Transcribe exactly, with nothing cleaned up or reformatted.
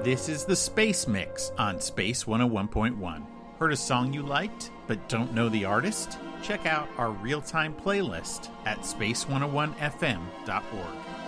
This is the Space Mix on Space one oh one point one. Heard a song you liked but don't know the artist? Check out our real-time playlist at space one oh one f m dot org.